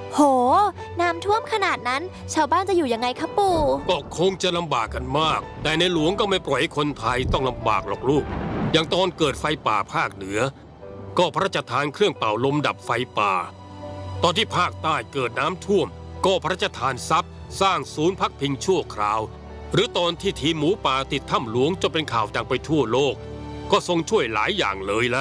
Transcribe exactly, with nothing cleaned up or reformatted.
โหน้ำท่วมขนาดนั้นชาวบ้านจะอยู่ยังไงคะปู่ก็คงจะลำบากกันมากแต่ในหลวงก็ไม่ปล่อยให้คนไทยต้องลำบากหรอกลูกอย่างตอนเกิดไฟป่าภาคเหนือก็พระราชทานเครื่องเป่าลมดับไฟป่าตอนที่ภาคใต้เกิดน้ำท่วมก็พระราชทานทรัพย์สร้างศูนย์พักพิงชั่วคราวหรือตอนที่ทีมหมูป่าติดถ้ำหลวงจนเป็นข่าวดังไปทั่วโลกก็ทรงช่วยหลายอย่างเลยละ